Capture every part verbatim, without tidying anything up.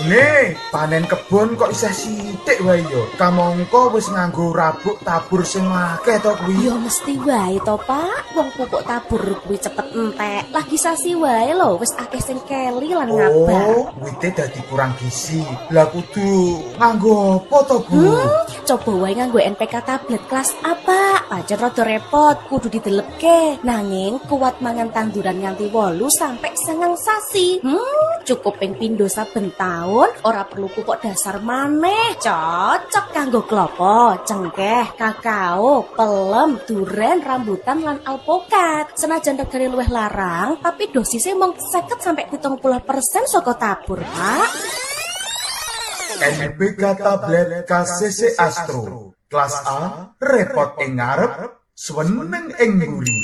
Nih, panen kebon kok isih sithik wae yo. Kamangka wis nganggo rabuk tabur sing akeh to kuwi. Ya mesti wae to, Pak. Wong pupuk tabur kuwi cepet entek. Lagi sasi wae lho, wis akeh sing keli lan ngabar. Oh, wite dadi kurang gizi. Lah kudu nganggo apa to, Bu? Hmm, coba wae nganggo N P K tablet kelas apa? Pancen rada repot, kudu didelepke. Nanging kuat mangan tanduran nganti wolu sampai seneng sasi. Hmm, cukup ping pindho saben taun. Ora perlu pupuk dasar maneh, cocok kanggo klopo, cengkeh, kakao, pelem, duren, rambutan lan alpukat. Senajan regane luwih larang, tapi dosisnya mung seket sampai pitung puluh persen saka tabur, Pak. N P K tablet K C C Astro. Kelas A, repot ing ngarep, seneng ing mburi.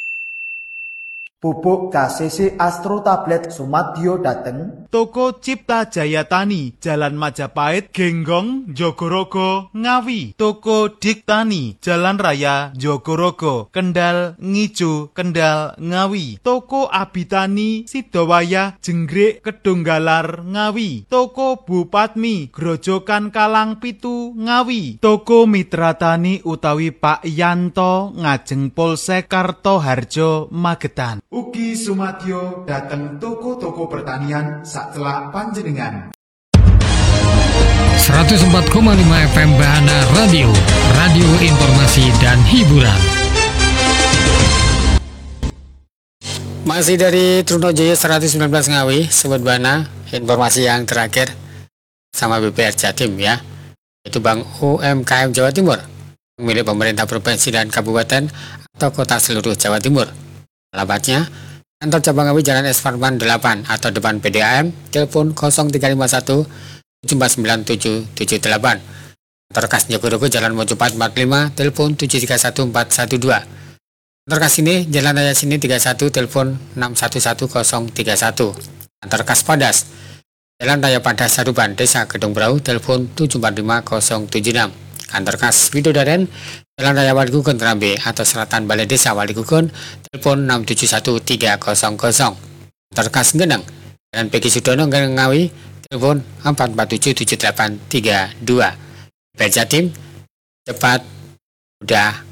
Pupuk K C C Astro tablet Sumadyo dateng Toko Cipta Jaya Tani, Jalan Majapahit, Genggong, Jogorogo, Ngawi. Toko Diktani, Jalan Raya, Jogorogo, Kendal, Ngijo, Kendal, Ngawi. Toko Abitani, Sidowaya, Jenggrik, Kedunggalar, Ngawi. Toko Bupatmi, Grojogan Kalang Pitu, Ngawi. Toko Mitra Tani utawi Pak Yanto, Ngajeng Polsek Kartoharjo, Magetan. Ugi Sumadyo dateng toko-toko pertanian sacelak panjenengan. seratus empat koma lima F M Bahana Radio, radio informasi dan hiburan. Masih dari Trunojaya seratus sembilan belas Ngawi, Sobat Bahana, informasi yang terakhir sama B P R Jatim ya, itu Bank U M K M Jawa Timur, milik pemerintah provinsi dan kabupaten atau kota seluruh Jawa Timur. Alamatnya, kantor cabang Ngawi Jalan S. Farman delapan atau depan P D A M, telepon nol tiga lima satu tujuh empat sembilan tujuh tujuh delapan. Kantor Kas Jogorogo Jalan Mojopat empat puluh lima, telepon tujuh tiga satu empat satu dua. Kantor Kas Sini Jalan Raya Sini tiga puluh satu, telepon enam satu satu nol tiga satu. Kantor Kas Padas Jalan Raya Padas Saruban Desa Gedung Brau, telepon tujuh empat lima nol tujuh enam. Kantor Kas Widodaren Jalan Raya Waligugun Terambe atau Selatan Balai Desa Waligugun, telepon enam tujuh satu tiga nol nol. Kantor Kas Geneng Jalan Pegi Sudono Ngawi, telepon empat empat tujuh tujuh delapan tiga dua. P R Jatim, cepat, mudah,